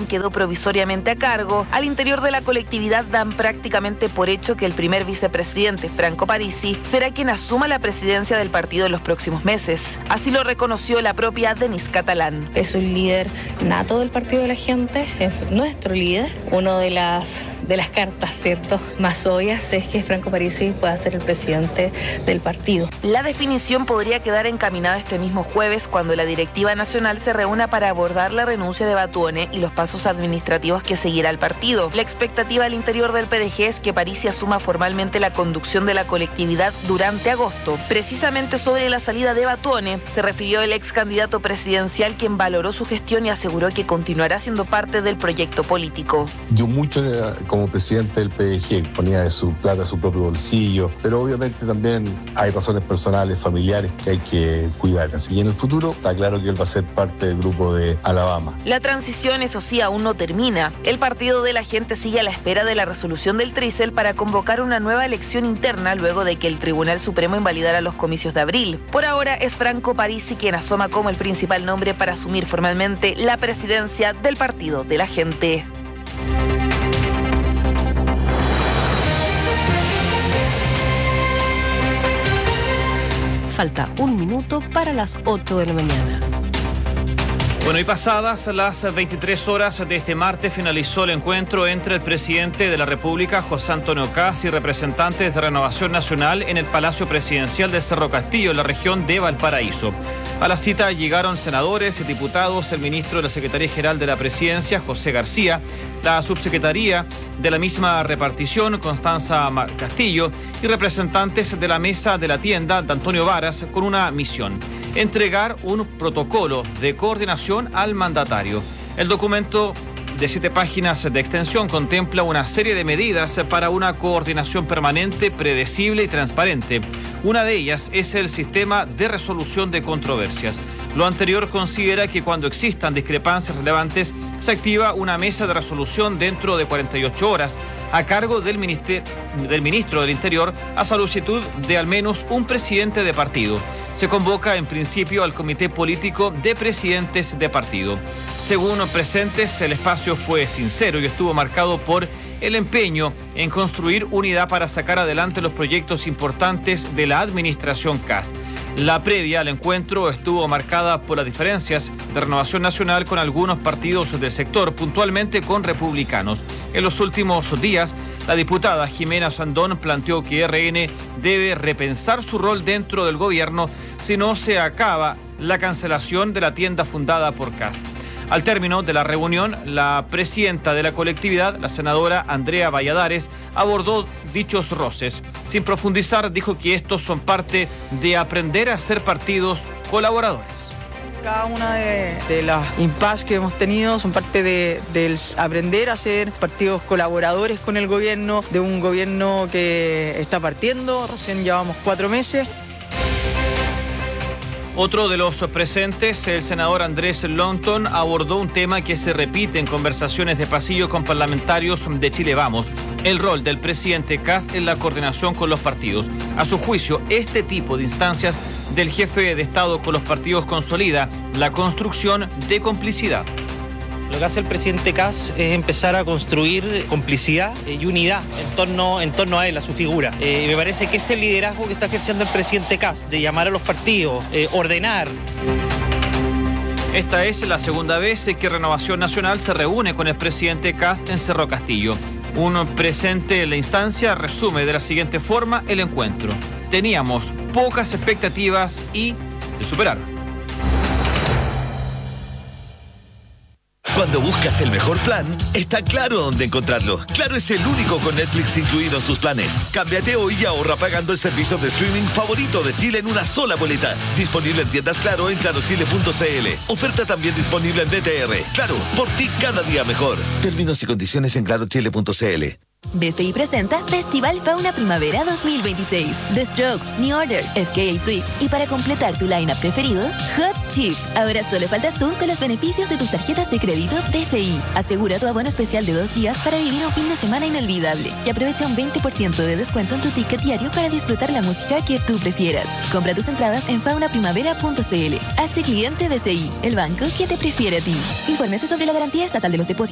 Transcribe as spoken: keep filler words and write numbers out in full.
quien quedó provisoriamente a cargo, al interior de la colectividad dan prácticamente por hecho que el primer vicepresidente, Franco Parisi, será quien asuma la presidencia del partido en los próximos meses. Así lo reconoció la propia Denise Catalán. Es un líder nato del Partido de la Gente, es nuestro líder. Una de las, de las cartas, ¿cierto?, más obvias es que Franco Parisi pueda ser el presidente del partido. La definición podría quedar encaminada este mismo jueves cuando la directiva nacional se reúna para abordar la renuncia de Batuone y los pasos administrativos que seguirá el partido. La expectativa al interior del P D G es que Parisi asuma formalmente la conducción de la colectividad durante agosto. Precisamente sobre la salida de Batuone se refirió el ex candidato presidencial, quien valoró su gestión y aseguró que continuará siendo parte del proyecto político. Yo mucho como presidente del P D G ponía de su plata a su propio bolsillo, pero obviamente también hay razones personales, familiares que hay que cuidar. Así que en el futuro está claro que él va a ser parte del grupo de Alabama. La transición, eso sí, aún no termina. El Partido de la Gente sigue a la espera de la resolución del Trisel para convocar una nueva elección interna luego de que el Tribunal Supremo invalidara los comicios de abril. Por ahora es Franco Parisi quien asoma como el principal nombre para asumir formalmente la presidencia del Partido de la Gente. Falta un minuto para las ocho de la mañana. Bueno, y pasadas las veintitrés horas de este martes finalizó el encuentro entre el presidente de la República, José Antonio Kast, y representantes de Renovación Nacional en el Palacio Presidencial de Cerro Castillo, en la región de Valparaíso. A la cita llegaron senadores y diputados, el ministro de la Secretaría General de la Presidencia, José García, la subsecretaría de la misma repartición, Constanza Castillo, y representantes de la mesa de la tienda, de Antonio Varas, con una misión: entregar un protocolo de coordinación al mandatario. El documento, de siete páginas de extensión, contempla una serie de medidas para una coordinación permanente, predecible y transparente. Una de ellas es el sistema de resolución de controversias. Lo anterior considera que cuando existan discrepancias relevantes, se activa una mesa de resolución dentro de cuarenta y ocho horas a cargo del, minister, del ministro del Interior, a solicitud de al menos un presidente de partido. Se convoca en principio al Comité Político de Presidentes de Partido. Según presentes, el espacio fue sincero y estuvo marcado por el empeño en construir unidad para sacar adelante los proyectos importantes de la administración Kast. La previa al encuentro estuvo marcada por las diferencias de Renovación Nacional con algunos partidos del sector, puntualmente con republicanos. En los últimos días, la diputada Jimena Sandón planteó que R N debe repensar su rol dentro del gobierno si no se acaba la cancelación de la tienda fundada por Kast. Al término de la reunión, la presidenta de la colectividad, la senadora Andrea Valladares, abordó dichos roces. Sin profundizar, dijo que estos son parte de aprender a ser partidos colaboradores. Cada una de, de las impases que hemos tenido son parte de, del aprender a ser partidos colaboradores con el gobierno, de un gobierno que está partiendo, recién llevamos cuatro meses. Otro de los presentes, el senador Andrés Longton, abordó un tema que se repite en conversaciones de pasillo con parlamentarios de Chile Vamos: el rol del presidente Kast en la coordinación con los partidos. A su juicio, este tipo de instancias del jefe de Estado con los partidos consolida la construcción de complicidad. Lo que hace el presidente Kast es empezar a construir complicidad y unidad en torno, en torno a él, a su figura. Eh, me parece que es el liderazgo que está ejerciendo el presidente Kast, de llamar a los partidos, eh, ordenar. Esta es la segunda vez que Renovación Nacional se reúne con el presidente Kast en Cerro Castillo. Un presente en la instancia resume de la siguiente forma el encuentro: teníamos pocas expectativas y se superaron. Cuando buscas el mejor plan, está Claro dónde encontrarlo. Claro es el único con Netflix incluido en sus planes. Cámbiate hoy y ahorra pagando el servicio de streaming favorito de Chile en una sola boleta. Disponible en tiendas Claro en claro chile punto c l. Oferta también disponible en B T R. Claro, por ti cada día mejor. Términos y condiciones en claro chile punto c l. B C I presenta Festival Fauna Primavera dos mil veintiséis. The Strokes, New Order, F K A Twigs y para completar tu line-up preferido, Hot Chip. Ahora solo faltas tú con los beneficios de tus tarjetas de crédito B C I. Asegura tu abono especial de dos días para vivir un fin de semana inolvidable y aprovecha un veinte por ciento de descuento en tu ticket diario para disfrutar la música que tú prefieras. Compra tus entradas en fauna primavera punto c l. Hazte cliente B C I, el banco que te prefiere a ti. Infórmese sobre la garantía estatal de los depósitos